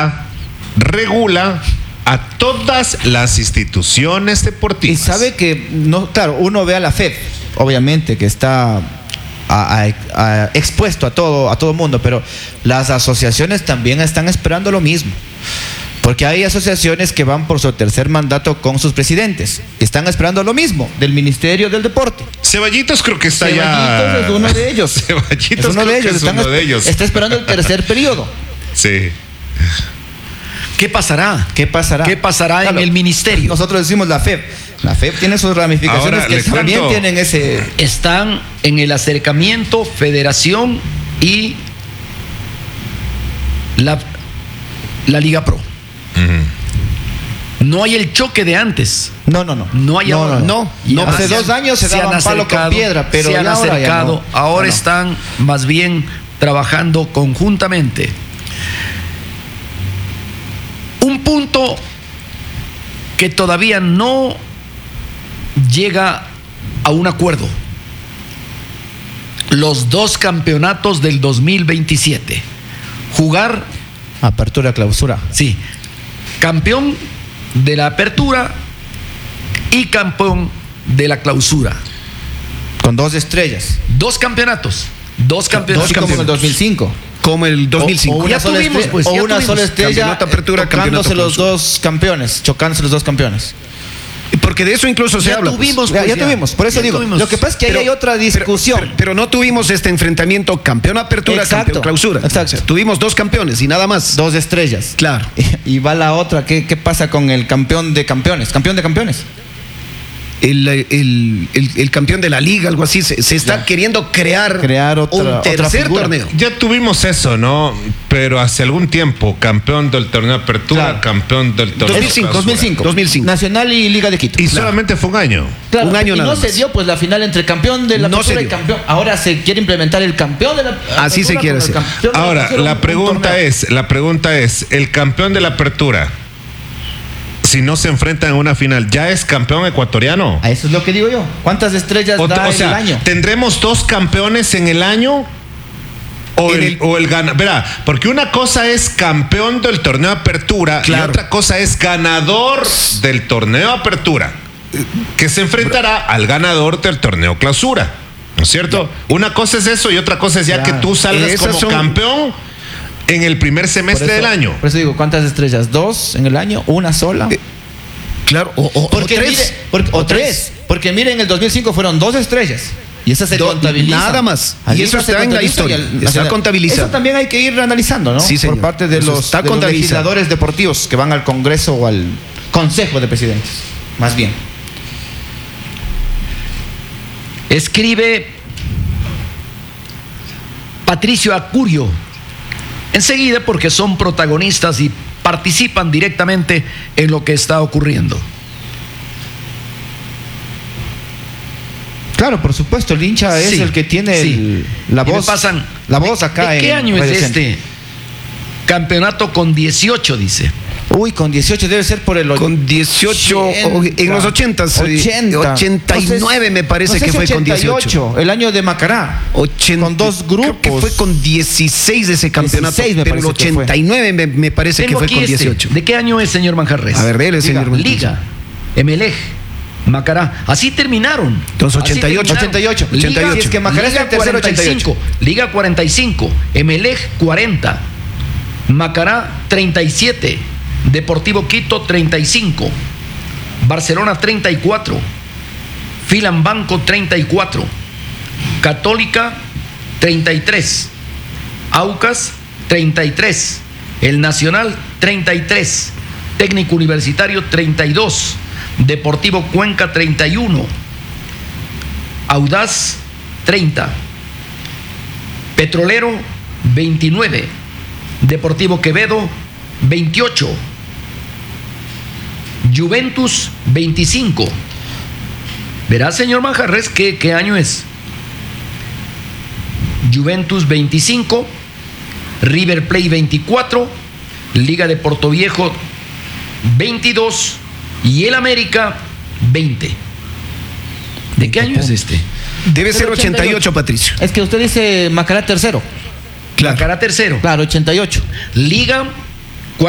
liga regula a todas las instituciones deportivas. Y sabe que, no, claro, uno ve a la FED, obviamente, que está expuesto a todo mundo, pero las asociaciones también están esperando lo mismo. Porque hay asociaciones que van por su tercer mandato con sus presidentes. Están esperando lo mismo del Ministerio del Deporte. Ceballitos creo que está Ceballitos es uno de ellos. Ceballitos es uno de ellos. es uno de ellos. Está esperando el tercer periodo. Sí. ¿Qué pasará? ¿Qué pasará? ¿Qué pasará Claro, en el ministerio? Nosotros decimos la FEP. La FEP tiene sus ramificaciones. Ahora, que les también cuento. tienen ese... Están en el acercamiento Federación y la Liga Pro. No hay el choque de antes. No. No hay ahora. No. Ya Hace se 2 han- años se daban han palo con acercado, piedra, pero se han ya ahora ya acercado. no. Ahora Ya no. están más bien trabajando conjuntamente. Un punto que todavía no llega a un acuerdo. Los 2 campeonatos del 2027. Jugar, Apertura, clausura. sí, campeón de la apertura y campeón de la clausura. Con 2 estrellas. 2 campeonatos. 2 campeonatos. Así como en el 2005. Como el 2005. O una Ya sola tuvimos, estrella, pues, o ya una tuvimos. sola estrella, Campeonato apertura, chocándose campeonato los clausura. 2 campeones. Chocándose los 2 campeones. Porque de eso incluso se Ya habla. pues. tuvimos, Ya, pues, ya tuvimos, por eso ya digo. tuvimos. Lo que pasa es que ahí hay otra discusión. Pero no tuvimos este enfrentamiento campeón apertura, Exacto, campeón clausura. exacto. O sea, tuvimos 2 campeones y nada más. 2 estrellas. Claro. Y va la otra. ¿Qué pasa con el campeón de campeones? ¿Campeón de campeones? El campeón de la liga, algo así. Se está Ya. queriendo crear otra un tercer figura. torneo. Ya tuvimos eso, ¿no? Pero hace algún tiempo, campeón del torneo de apertura, Claro. campeón del torneo 2005, clausura. 2005. Nacional y Liga de Quito. Y solamente fue un año. Claro, un año y nada no se más. dio pues la final entre campeón de la No apertura se y dio. campeón. Ahora se quiere implementar el campeón de la Así se apertura quiere con el hacer. campeón de Ahora, clausura, la un pregunta torneo. es, el campeón de la apertura, si no se enfrentan en una final, ¿ya es campeón ecuatoriano? A eso es lo que digo yo. ¿Cuántas estrellas da O sea, el año? ¿tendremos 2 campeones en el año? O el ganador. Verá, porque una cosa es campeón del torneo de apertura y Claro. otra cosa es ganador del torneo de apertura, que se enfrentará al ganador del torneo clausura. ¿No es cierto? Una cosa es eso y otra cosa es ya Claro. que tú salgas Esas como son- campeón en el primer semestre Por eso- del año. Por eso digo, ¿cuántas estrellas? ¿2 en el año? ¿Una sola? Claro. O Porque 3. mire, o 3. Porque miren, en el 2005 fueron 2 estrellas. Y esa se contabiliza. Nada más. Al Y eso Liga se está en la contabiliza historia. y al Está Nacional. contabilizado. Eso también hay que ir analizando, ¿no? Sí, señor. Por parte de Eso los, está de los contabilizado. legisladores deportivos que van al Congreso o al Consejo de Presidentes. Más bien. Escribe Patricio Acurio. Enseguida, porque son protagonistas y participan directamente en lo que está ocurriendo. Claro, por supuesto, el hincha es Sí, el que tiene sí. la Y me voz. pasan, la voz acá ¿de qué en año es Radio Centro. este campeonato con 18, dice? Uy, con 18 debe ser por el Con 18, en los 80s, 89 me parece No sé que si fue con 18. 88, el año de Macará. Con 2 grupos. Creo que fue con 16 ese campeonato. 16 me pero el parece que fue. 89 me parece que Tengo fue aquí con este. 18. ¿De qué año es, señor Manjarres? A ver, dele, señor Manjarres. Liga, Emelec, Macará. Así terminaron. Entonces, Así 88. terminaron. 88. Liga, Si es que Macará está en tercero, 45. Liga 45. Emelec 40. Macará 37. Deportivo Quito 35. Barcelona 34. Filambanco 34. Católica 33. Aucas 33. El Nacional 33. Técnico Universitario 32. Deportivo Cuenca 31. Audaz 30. Petrolero 29. Deportivo Quevedo 28. Juventus 25. Verá, señor Manjarres, ¿qué año es? Juventus 25, River Plate 24, Liga de Portoviejo 22 y el América 20. ¿De qué año es este? Debe ser 88, Patricio. Es que usted dice Macará tercero. Claro. Macará tercero. Claro, 88. Liga